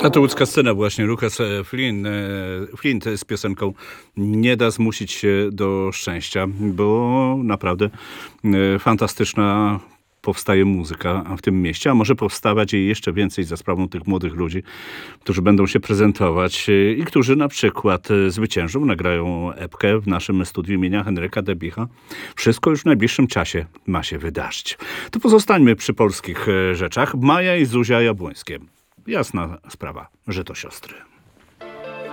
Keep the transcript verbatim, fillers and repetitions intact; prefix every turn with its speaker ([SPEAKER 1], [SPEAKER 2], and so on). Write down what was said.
[SPEAKER 1] A to łódzka scena właśnie. Lucas Flynn, Flint z piosenką Nie da zmusić się do szczęścia, bo naprawdę fantastyczna powstaje muzyka w tym mieście, a może powstawać jej jeszcze więcej za sprawą tych młodych ludzi, którzy będą się prezentować i którzy na przykład zwyciężą, nagrają epkę w naszym studiu imienia Henryka Debicha. Wszystko już w najbliższym czasie ma się wydarzyć. To pozostańmy przy polskich rzeczach. Maja i Zuzia Jabłońskie. Jasna sprawa, że to siostry.